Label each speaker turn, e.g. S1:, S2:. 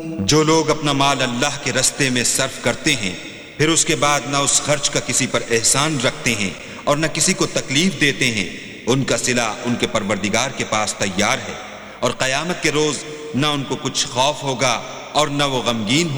S1: जो लोग अपना माल अल्लाह के रस्ते में सर्फ करते हैं, फिर उसके बाद न उस खर्च का किसी पर एहसान रखते हैं और न किसी को तकलीफ देते हैं, उनका सिला उनके परवरदिगार के पास तैयार है और क़यामत के रोज़ न उनको कुछ खौफ होगा और न वो गमगीन